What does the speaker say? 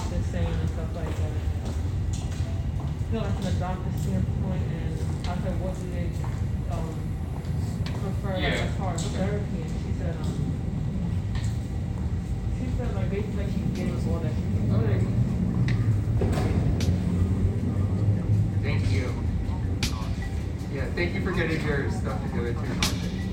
doctor's saying and stuff like that. You know, like from a doctor's standpoint, and I said, what do they prefer like, as far as therapy? And she said like basically like she's getting all that she can. Thank you. Yeah, thank you for getting your stuff together too.